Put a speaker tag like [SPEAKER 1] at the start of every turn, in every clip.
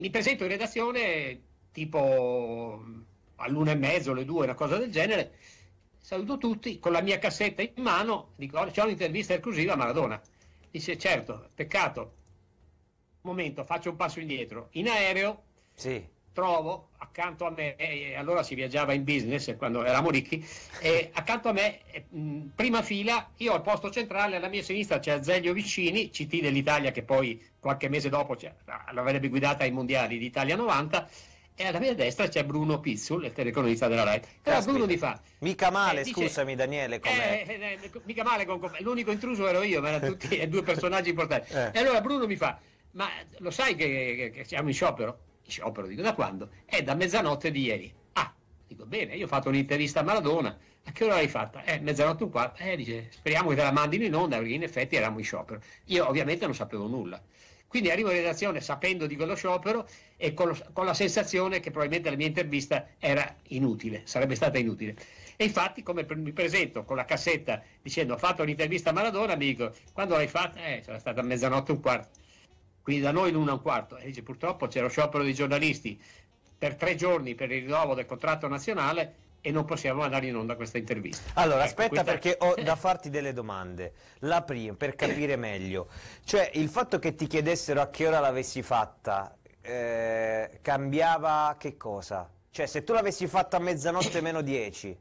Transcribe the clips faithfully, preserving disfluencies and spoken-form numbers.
[SPEAKER 1] Mi presento in redazione tipo all'una e mezzo, alle due, una cosa del genere. Saluto tutti con la mia cassetta in mano, dico: "Oh, c'è un'intervista esclusiva a Maradona". Dice: "Certo, peccato". Momento, faccio un passo indietro. In aereo
[SPEAKER 2] Sì.
[SPEAKER 1] trovo accanto a me, e allora si viaggiava in business quando eravamo ricchi, e accanto a me, mh, prima fila, io al posto centrale, alla mia sinistra c'è Azeglio Vicini, C T dell'Italia, che poi qualche mese dopo l'avrebbe guidata ai mondiali d'Italia novanta, e alla mia destra c'è Bruno Pizzul, il telecronista della Rai. E allora Bruno mi fa:
[SPEAKER 2] mica male,
[SPEAKER 1] eh, dice,
[SPEAKER 2] scusami Daniele, com'è?
[SPEAKER 1] eh, eh, eh, mica male, con, l'unico intruso ero io, ma erano tutti e due personaggi importanti.
[SPEAKER 2] Eh.
[SPEAKER 1] E allora Bruno mi fa: "Ma lo sai che, che, che siamo in sciopero?" In sciopero, dico: "Da quando?" "È da mezzanotte di ieri." "Ah", dico: "Bene, io ho fatto un'intervista a Maradona." "A che ora l'hai fatta?" "Eh, mezzanotte e un quarto." Eh, dice: "Speriamo che te la mandino in onda", perché in effetti eravamo in sciopero. Io ovviamente non sapevo nulla. Quindi arrivo in redazione sapendo di quello sciopero e con, lo, con la sensazione che probabilmente la mia intervista era inutile, sarebbe stata inutile. E infatti, come mi presento con la cassetta dicendo: "Ho fatto un'intervista a Maradona", mi dico: "Quando l'hai fatta?" "Eh, sarà stata a mezzanotte e un quarto." Quindi da noi l'una e un quarto. E dice: "Purtroppo c'è lo sciopero dei giornalisti per tre giorni per il rinnovo del contratto nazionale e non possiamo andare in onda questa intervista."
[SPEAKER 2] Allora,
[SPEAKER 1] Ecco,
[SPEAKER 2] aspetta,
[SPEAKER 1] questa...
[SPEAKER 2] perché ho da farti delle domande. La prima, per capire meglio, cioè il fatto che ti chiedessero a che ora l'avessi fatta, eh, cambiava che cosa? Cioè, se tu l'avessi fatta a mezzanotte meno dieci...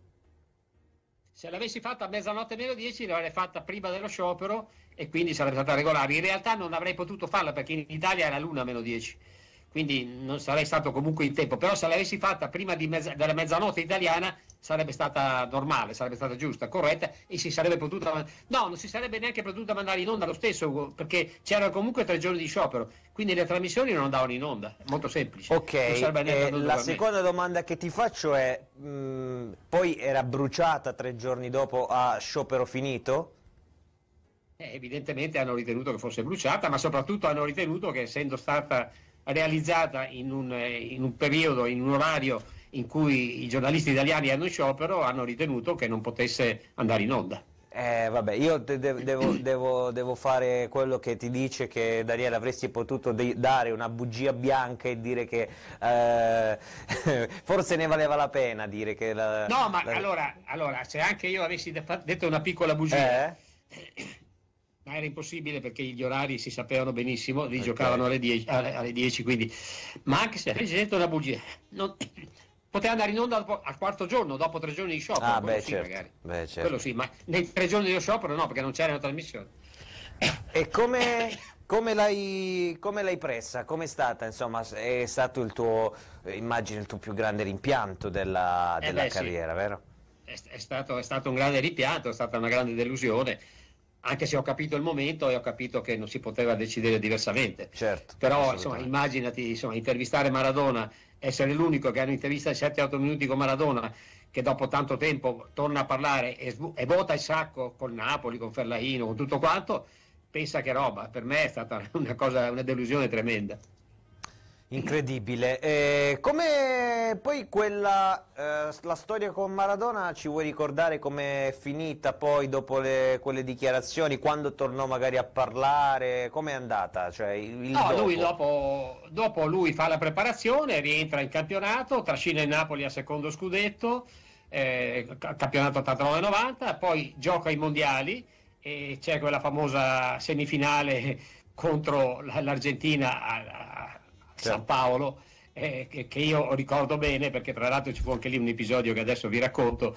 [SPEAKER 1] Se l'avessi fatta a mezzanotte meno dieci l'avrei fatta prima dello sciopero e quindi sarebbe stata regolare. In realtà non avrei potuto farla perché in Italia era l'una meno dieci, quindi non sarei stato comunque in tempo. Però se l'avessi fatta prima di mezza, della mezzanotte italiana sarebbe stata normale, sarebbe stata giusta, corretta, e si sarebbe potuta... No, non si sarebbe neanche potuta mandare in onda lo stesso, perché c'erano comunque tre giorni di sciopero, quindi le trasmissioni non andavano in onda. È molto semplice.
[SPEAKER 2] Ok,
[SPEAKER 1] non sarebbe neanche
[SPEAKER 2] eh,
[SPEAKER 1] andato
[SPEAKER 2] la
[SPEAKER 1] per me.
[SPEAKER 2] seconda domanda che ti faccio è, mh, poi era bruciata tre giorni dopo a sciopero finito?
[SPEAKER 1] Eh, evidentemente hanno ritenuto che fosse bruciata, ma soprattutto hanno ritenuto che, essendo stata realizzata in un, eh, in un periodo, in un orario in cui i giornalisti italiani hanno sciopero, hanno ritenuto che non potesse andare in onda.
[SPEAKER 2] Eh, vabbè, io de- de- devo, devo- devo fare quello che ti dice, che Daniele avresti potuto de- dare una bugia bianca e dire che eh, forse ne valeva la pena dire che la,
[SPEAKER 1] No, ma
[SPEAKER 2] la-
[SPEAKER 1] allora, allora, se anche io avessi de- fa- detto una piccola bugia,
[SPEAKER 2] Eh?
[SPEAKER 1] ma era impossibile perché gli orari si sapevano benissimo, li
[SPEAKER 2] Ok.
[SPEAKER 1] giocavano alle dieci, alle, alle dieci, quindi, ma anche se avessi detto una bugia, non- poteva andare in onda dopo- al quarto giorno, dopo tre giorni di sciopero,
[SPEAKER 2] Ah,
[SPEAKER 1] quello
[SPEAKER 2] beh,
[SPEAKER 1] sì,
[SPEAKER 2] certo,
[SPEAKER 1] magari.
[SPEAKER 2] beh, certo.
[SPEAKER 1] Quello sì, ma nei tre giorni di sciopero no, perché non c'era una trasmissione.
[SPEAKER 2] E come, come l'hai come l'hai presa? Com'è stata? Insomma, è stato il tuo, eh, immagino, il tuo più grande rimpianto della,
[SPEAKER 1] Eh
[SPEAKER 2] della
[SPEAKER 1] beh sì,
[SPEAKER 2] carriera, vero?
[SPEAKER 1] è, è stato, è stato un grande rimpianto, è stata una grande delusione, anche se ho capito il momento e ho capito che non si poteva decidere diversamente.
[SPEAKER 2] Certo,
[SPEAKER 1] Però insomma,
[SPEAKER 2] assolutamente.
[SPEAKER 1] immaginati, insomma, intervistare Maradona, essere l'unico che ha un'intervista di sette otto minuti con Maradona, che dopo tanto tempo torna a parlare e, svu- e vota il sacco con Napoli, con Ferlaino, con tutto quanto, pensa che roba. Per me è stata una cosa, una delusione tremenda.
[SPEAKER 2] Incredibile. E come poi quella, eh, la storia con Maradona, ci vuoi ricordare com'è finita poi dopo le- quelle dichiarazioni, quando tornò magari a parlare, com'è andata? Cioè il, il
[SPEAKER 1] No, lui
[SPEAKER 2] dopo.
[SPEAKER 1] dopo, dopo lui fa la preparazione, rientra in campionato, trascina il Napoli al secondo scudetto, eh, ca- campionato ottantanove novanta, poi gioca i mondiali e c'è quella famosa semifinale contro l- l'Argentina a, a San
[SPEAKER 2] Certo.
[SPEAKER 1] Paolo, eh, che, che io ricordo bene perché tra l'altro ci fu anche lì un episodio che adesso vi racconto.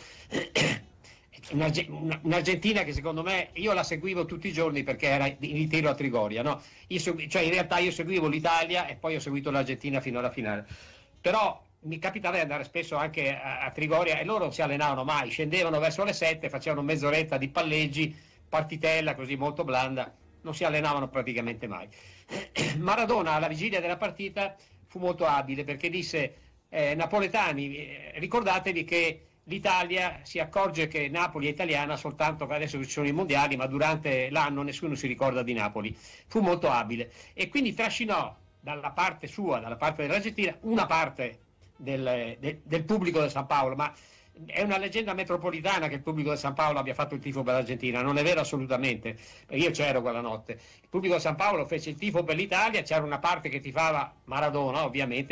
[SPEAKER 1] Un'Arge- una- Un'Argentina che secondo me io la seguivo tutti i giorni perché era in ritiro a Trigoria, no? Io segui- cioè in realtà io seguivo l'Italia e poi ho seguito l'Argentina fino alla finale, però mi capitava di andare spesso anche a, a Trigoria e loro non si allenavano mai, scendevano verso le sette, facevano mezz'oretta di palleggi, partitella così molto blanda, non si allenavano praticamente mai. Maradona alla vigilia della partita fu molto abile perché disse: eh, napoletani, eh, ricordatevi che l'Italia si accorge che Napoli è italiana soltanto adesso che ci sono i mondiali, ma durante l'anno nessuno si ricorda di Napoli. Fu molto abile e quindi trascinò dalla parte sua, dalla parte dell'Argentina, una parte del, del, del pubblico del San Paolo, ma è una leggenda metropolitana che il pubblico di San Paolo abbia fatto il tifo per l'Argentina, non è vero assolutamente, io c'ero quella notte. Il pubblico di San Paolo fece il tifo per l'Italia, c'era una parte che tifava Maradona ovviamente,